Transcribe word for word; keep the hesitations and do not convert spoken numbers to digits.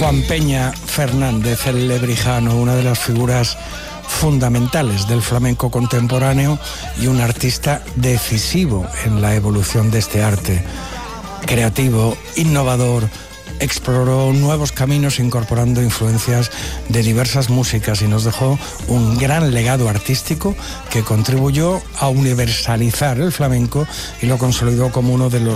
Juan Peña Fernández, el lebrijano, una de las figuras fundamentales del flamenco contemporáneo y un artista decisivo en la evolución de este arte. Creativo, innovador, exploró nuevos caminos incorporando influencias de diversas músicas y nos dejó un gran legado artístico que contribuyó a universalizar el flamenco y lo consolidó como uno de los